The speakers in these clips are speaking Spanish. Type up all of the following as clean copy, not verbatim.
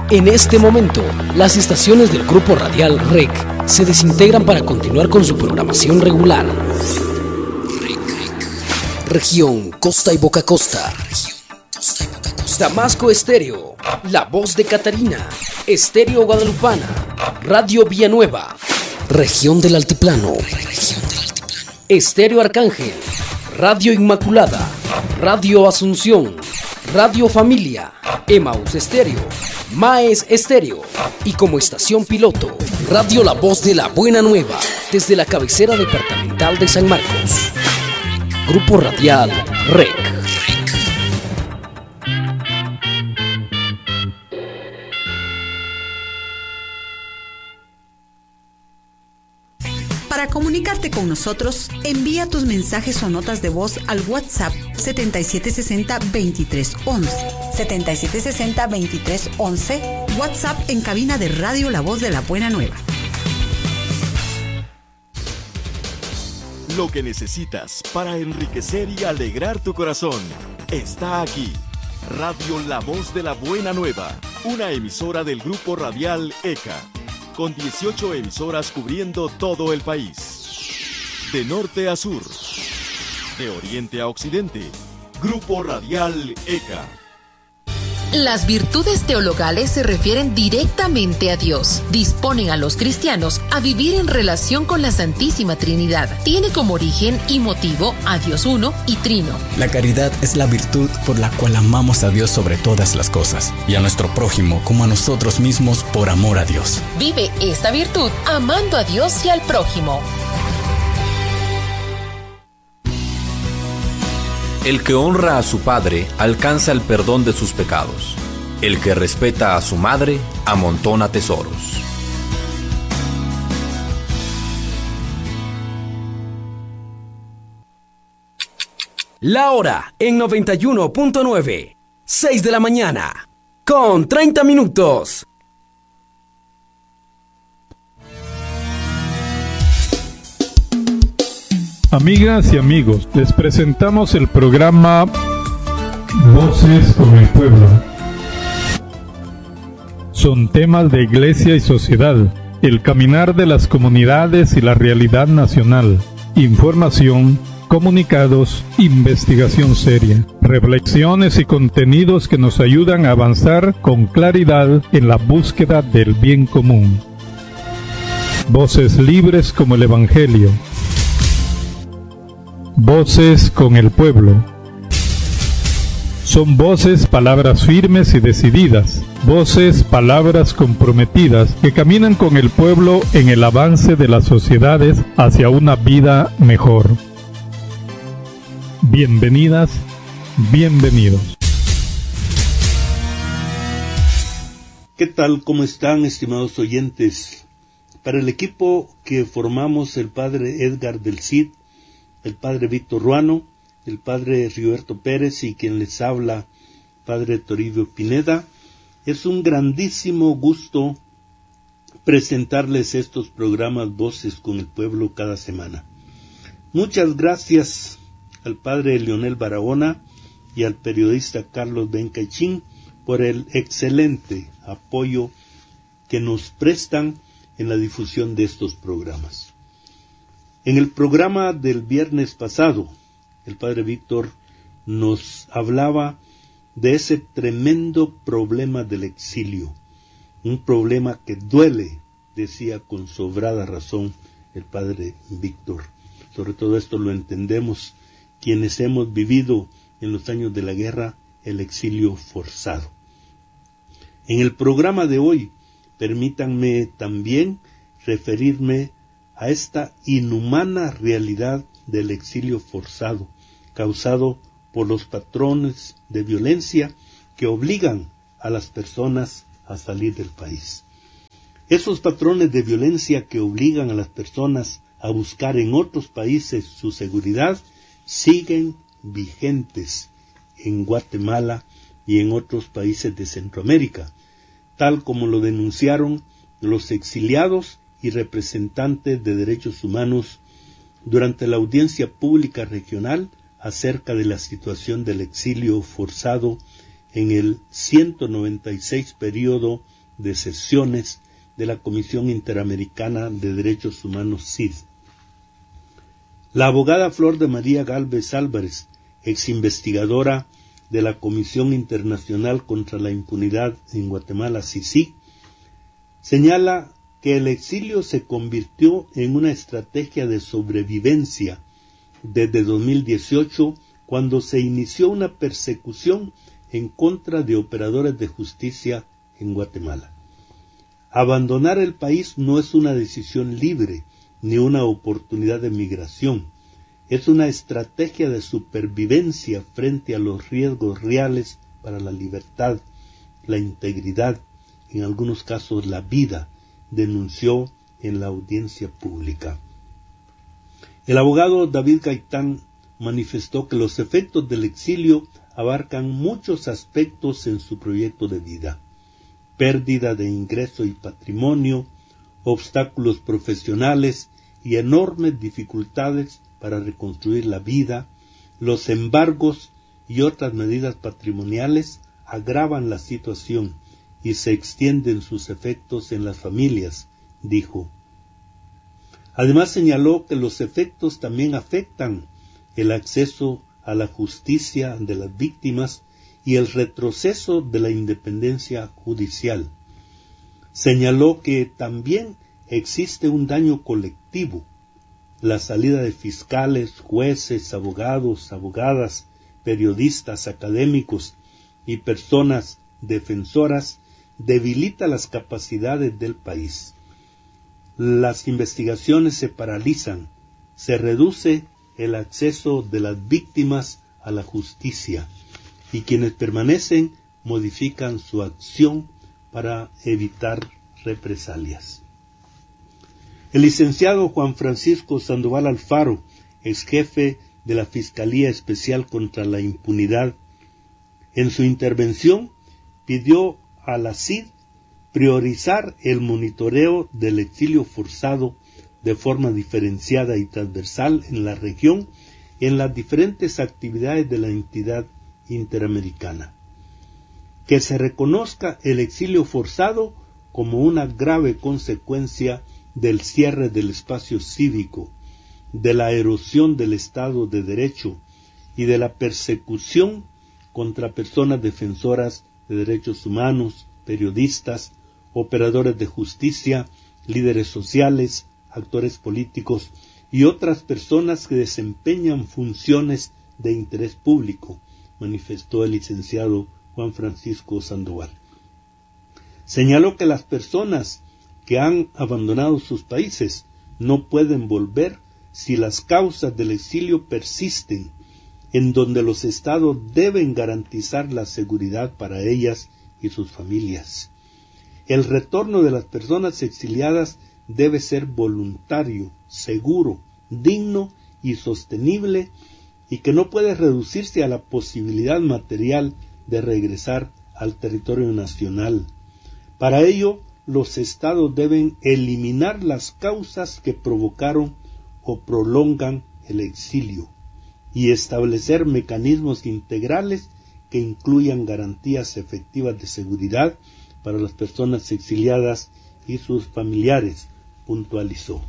En este momento, las estaciones del Grupo Radial REC se desintegran para continuar con su programación regular. Región Costa y Boca Costa. Damasco Estéreo, La Voz de Catarina, Estéreo Guadalupana, Radio Villanueva, Región del Altiplano, Estéreo Arcángel, Radio Inmaculada, Radio Asunción, Radio Familia, Emaús Estéreo, Maes Estéreo y como estación piloto, Radio La Voz de la Buena Nueva, desde la cabecera departamental de San Marcos. Grupo Radial REC. Para comunicarte con nosotros, envía tus mensajes o notas de voz al WhatsApp 7760-2311. 7760-2311, WhatsApp en cabina de Radio La Voz de la Buena Nueva. Lo que necesitas para enriquecer y alegrar tu corazón está aquí. Radio La Voz de la Buena Nueva, una emisora del Grupo Radial ECA, con 18 emisoras cubriendo todo el país. De norte a sur, de oriente a occidente, Grupo Radial ECA. Las virtudes teologales se refieren directamente a Dios. Disponen a los cristianos a vivir en relación con la Santísima Trinidad. Tiene como origen y motivo a Dios uno y trino. La caridad es la virtud por la cual amamos a Dios sobre todas las cosas y a nuestro prójimo como a nosotros mismos por amor a Dios. Vive esta virtud amando a Dios y al prójimo. El que honra a su padre alcanza el perdón de sus pecados. El que respeta a su madre amontona tesoros. La hora en 91.9, 6 de la mañana, con 30 minutos. Amigas y amigos, les presentamos el programa Voces con el Pueblo. Son temas de iglesia y sociedad, el caminar de las comunidades y la realidad nacional, información, comunicados, investigación seria, reflexiones y contenidos que nos ayudan a avanzar con claridad en la búsqueda del bien común. Voces libres como el Evangelio. Voces con el pueblo. Son voces, palabras firmes y decididas, voces, palabras comprometidas que caminan con el pueblo en el avance de las sociedades hacia una vida mejor. Bienvenidas, bienvenidos. ¿Qué tal? ¿Cómo están, estimados oyentes? Para el equipo que formamos el padre Edgar del Cid, el padre Víctor Ruano, el padre Rigoberto Pérez y quien les habla, padre Toribio Pineda, es un grandísimo gusto presentarles estos programas Voces con el Pueblo cada semana. Muchas gracias al padre Leonel Barahona y al periodista Carlos Bencaichín por el excelente apoyo que nos prestan en la difusión de estos programas. En el programa del viernes pasado, el padre Víctor nos hablaba de ese tremendo problema del exilio, un problema que duele, decía con sobrada razón el padre Víctor. Sobre todo esto lo entendemos quienes hemos vivido en los años de la guerra el exilio forzado. En el programa de hoy, permítanme también referirme a esta inhumana realidad del exilio forzado, causado por los patrones de violencia que obligan a las personas a salir del país. Esos patrones de violencia que obligan a las personas a buscar en otros países su seguridad siguen vigentes en Guatemala y en otros países de Centroamérica, tal como lo denunciaron los exiliados y representantes de derechos humanos durante la audiencia pública regional acerca de la situación del exilio forzado en el 196 periodo de sesiones de la Comisión Interamericana de Derechos Humanos CID. La abogada Flor de María Gálvez Álvarez, ex investigadora de la Comisión Internacional contra la Impunidad en Guatemala, CICIG, señala que el exilio se convirtió en una estrategia de sobrevivencia desde 2018, cuando se inició una persecución en contra de operadores de justicia en Guatemala. Abandonar el país no es una decisión libre ni una oportunidad de migración. Es una estrategia de supervivencia frente a los riesgos reales para la libertad, la integridad, en algunos casos la vida, denunció en la audiencia pública. El abogado David Gaitán manifestó que los efectos del exilio abarcan muchos aspectos en su proyecto de vida: pérdida de ingreso y patrimonio, obstáculos profesionales y enormes dificultades para reconstruir la vida. Los embargos y otras medidas patrimoniales agravan la situación y se extienden sus efectos en las familias, dijo. Además señaló que los efectos también afectan el acceso a la justicia de las víctimas y el retroceso de la independencia judicial. Señaló que también existe un daño colectivo: la salida de fiscales, jueces, abogados, abogadas, periodistas, académicos y personas defensoras debilita las capacidades del país. Las investigaciones se paralizan, se reduce el acceso de las víctimas a la justicia y quienes permanecen modifican su acción para evitar represalias. El licenciado Juan Francisco Sandoval Alfaro, ex jefe de la Fiscalía Especial contra la Impunidad, en su intervención pidió a la CID priorizar el monitoreo del exilio forzado de forma diferenciada y transversal en la región en las diferentes actividades de la entidad interamericana. Que se reconozca el exilio forzado como una grave consecuencia del cierre del espacio cívico, de la erosión del Estado de Derecho y de la persecución contra personas defensoras de derechos humanos, periodistas, operadores de justicia, líderes sociales, actores políticos y otras personas que desempeñan funciones de interés público, manifestó el licenciado Juan Francisco Sandoval. Señaló que las personas que han abandonado sus países no pueden volver si las causas del exilio persisten, en donde los estados deben garantizar la seguridad para ellas y sus familias. El retorno de las personas exiliadas debe ser voluntario, seguro, digno y sostenible, y que no puede reducirse a la posibilidad material de regresar al territorio nacional. Para ello, los estados deben eliminar las causas que provocaron o prolongan el exilio y establecer mecanismos integrales que incluyan garantías efectivas de seguridad para las personas exiliadas y sus familiares, puntualizó.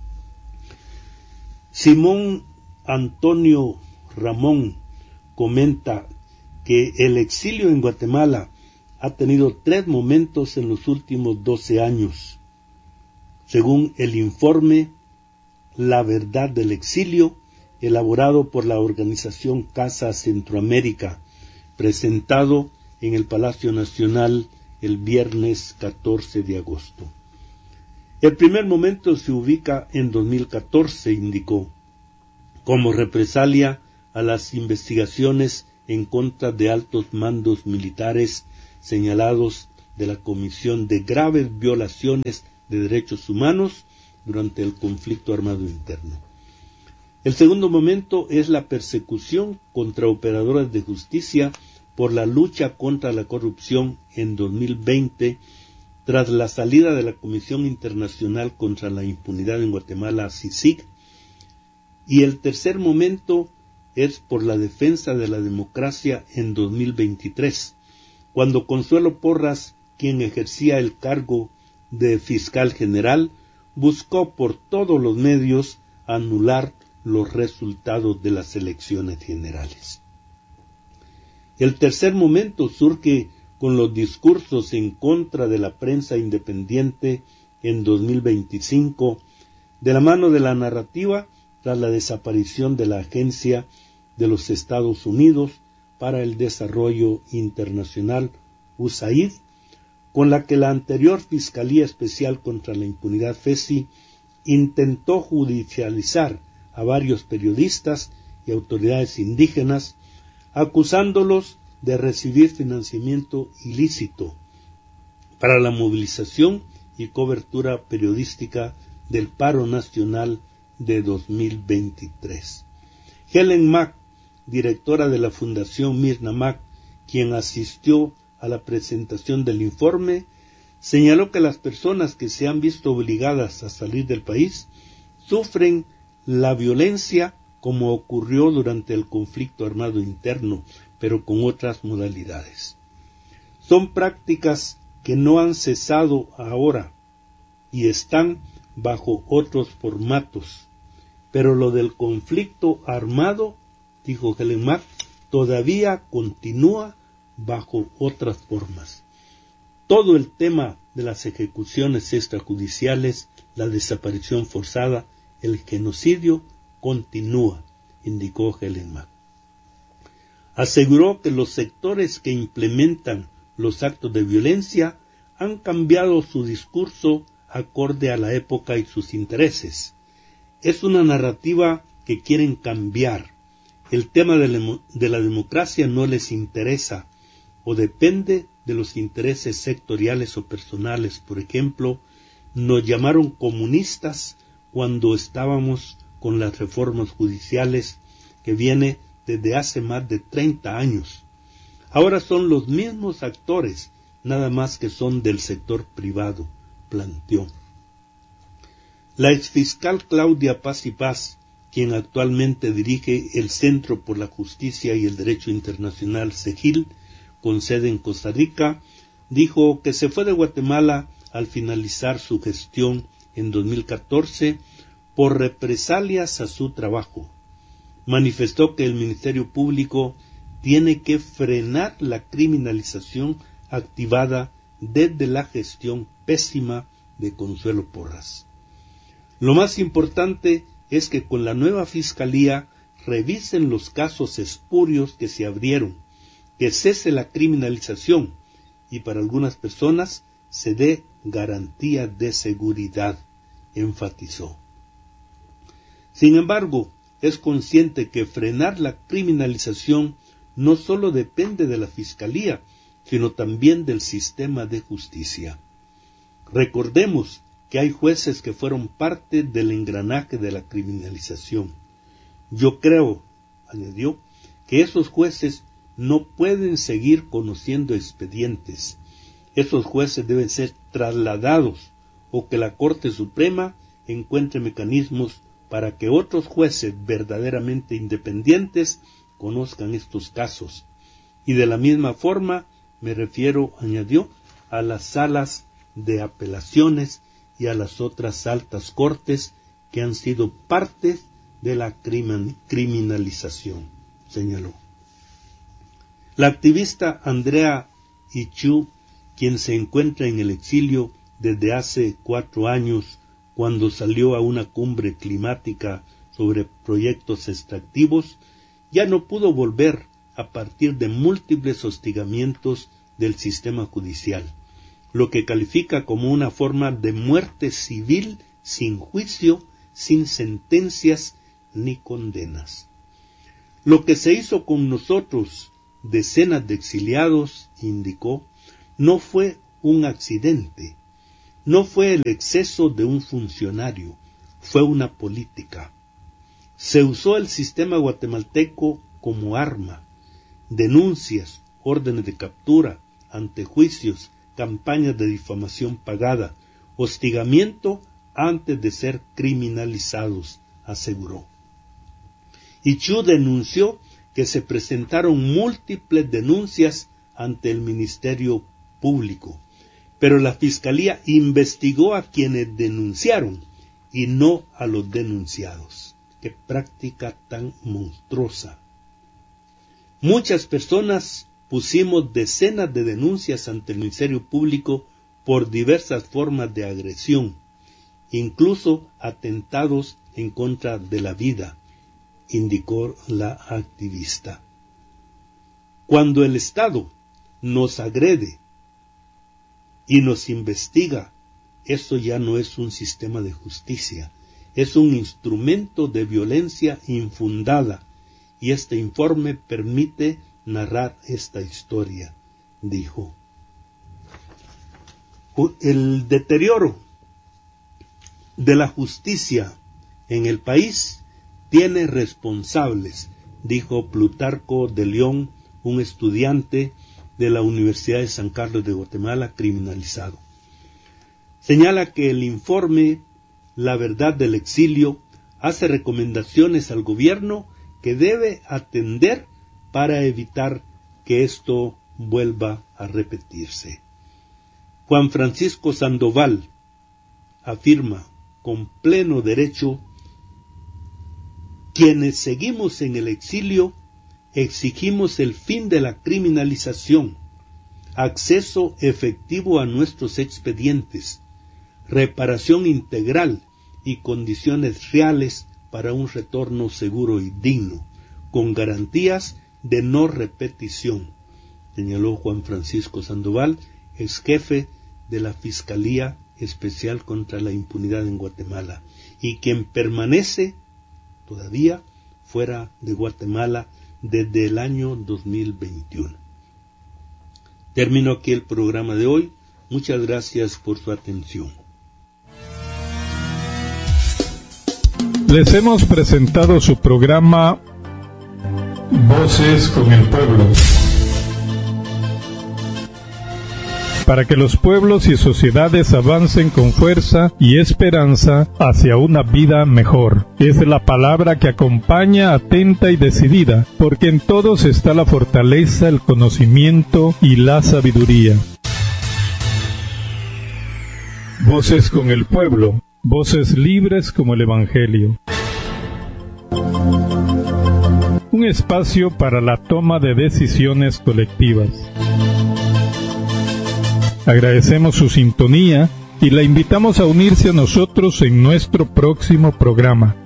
Simón Antonio Ramón comenta que el exilio en Guatemala ha tenido 3 momentos en los últimos 12 años. Según el informe La Verdad del Exilio, elaborado por la organización Casa Centroamérica, presentado en el Palacio Nacional el viernes 14 de agosto. El primer momento se ubica en 2014, indicó, como represalia a las investigaciones en contra de altos mandos militares señalados de la comisión de graves violaciones de derechos humanos durante el conflicto armado interno. El segundo momento es la persecución contra operadores de justicia por la lucha contra la corrupción en 2020, tras la salida de la Comisión Internacional contra la Impunidad en Guatemala, CICIG, y el tercer momento es por la defensa de la democracia en 2023, cuando Consuelo Porras, quien ejercía el cargo de fiscal general, buscó por todos los medios anular los resultados de las elecciones generales. El tercer momento surge con los discursos en contra de la prensa independiente en 2025, de la mano de la narrativa tras la desaparición de la Agencia de los Estados Unidos para el Desarrollo Internacional, USAID, con la que la anterior Fiscalía Especial contra la Impunidad, FESI, intentó judicializar a varios periodistas y autoridades indígenas, acusándolos de recibir financiamiento ilícito para la movilización y cobertura periodística del paro nacional de 2023. Helen Mack, directora de la Fundación Mirna Mack, quien asistió a la presentación del informe, señaló que las personas que se han visto obligadas a salir del país sufren la violencia como ocurrió durante el conflicto armado interno, pero con otras modalidades. Son prácticas que no han cesado ahora y están bajo otros formatos, pero lo del conflicto armado, dijo Helen Mack, todavía continúa bajo otras formas. Todo el tema de las ejecuciones extrajudiciales, la desaparición forzada, el genocidio continúa, indicó Helen Mack. Aseguró que los sectores que implementan los actos de violencia han cambiado su discurso acorde a la época y sus intereses. Es una narrativa que quieren cambiar. El tema de la democracia no les interesa o depende de los intereses sectoriales o personales. Por ejemplo, nos llamaron comunistas cuando estábamos con las reformas judiciales que viene desde hace más de 30 años. Ahora son los mismos actores, nada más que son del sector privado, planteó. La exfiscal Claudia Paz y Paz, quien actualmente dirige el Centro por la Justicia y el Derecho Internacional CEGIL, con sede en Costa Rica, dijo que se fue de Guatemala al finalizar su gestión en 2014 por represalias a su trabajo. Manifestó que el Ministerio Público tiene que frenar la criminalización activada desde la gestión pésima de Consuelo Porras. Lo más importante es que con la nueva Fiscalía revisen los casos espurios que se abrieron, que cese la criminalización y para algunas personas se dé garantía de seguridad, enfatizó. Sin embargo, es consciente que frenar la criminalización no solo depende de la Fiscalía, sino también del sistema de justicia. Recordemos que hay jueces que fueron parte del engranaje de la criminalización. Yo creo, añadió, que esos jueces no pueden seguir conociendo expedientes. Esos jueces deben ser trasladados o que la Corte Suprema encuentre mecanismos para que otros jueces verdaderamente independientes conozcan estos casos. Y de la misma forma me refiero, añadió, a las salas de apelaciones y a las otras altas cortes que han sido parte de la criminalización, señaló. La activista Andrea Ichu, quien se encuentra en el exilio desde hace 4 años, cuando salió a una cumbre climática sobre proyectos extractivos, ya no pudo volver a partir de múltiples hostigamientos del sistema judicial, lo que califica como una forma de muerte civil sin juicio, sin sentencias ni condenas. Lo que se hizo con nosotros, decenas de exiliados, indicó, no fue un accidente, no fue el exceso de un funcionario, fue una política. Se usó el sistema guatemalteco como arma, denuncias, órdenes de captura, antejuicios, campañas de difamación pagada, hostigamiento antes de ser criminalizados, aseguró. Ichu denunció que se presentaron múltiples denuncias ante el Ministerio Público, pero la Fiscalía investigó a quienes denunciaron y no a los denunciados. ¡Qué práctica tan monstruosa! Muchas personas pusimos decenas de denuncias ante el Ministerio Público por diversas formas de agresión, incluso atentados en contra de la vida, indicó la activista. Cuando el Estado nos agrede y nos investiga, eso ya no es un sistema de justicia, es un instrumento de violencia infundada, y este informe permite narrar esta historia, dijo. El deterioro de la justicia en el país tiene responsables, dijo Plutarco de León, un estudiante de la Universidad de San Carlos de Guatemala criminalizado. Señala que el informe La verdad del exilio hace recomendaciones al gobierno que debe atender para evitar que esto vuelva a repetirse. Juan Francisco Sandoval afirma con pleno derecho: quienes seguimos en el exilio exigimos el fin de la criminalización, acceso efectivo a nuestros expedientes, reparación integral y condiciones reales para un retorno seguro y digno, con garantías de no repetición, señaló Juan Francisco Sandoval, ex jefe de la Fiscalía Especial contra la Impunidad en Guatemala, y quien permanece todavía fuera de Guatemala desde el año 2021. Termino aquí el programa de hoy. Muchas gracias por su atención. Les hemos presentado su programa Voces con el Pueblo, para que los pueblos y sociedades avancen con fuerza y esperanza hacia una vida mejor. Es la palabra que acompaña atenta y decidida, porque en todos está la fortaleza, el conocimiento y la sabiduría. Voces con el Pueblo, voces libres como el Evangelio. Un espacio para la toma de decisiones colectivas. Agradecemos su sintonía y la invitamos a unirse a nosotros en nuestro próximo programa.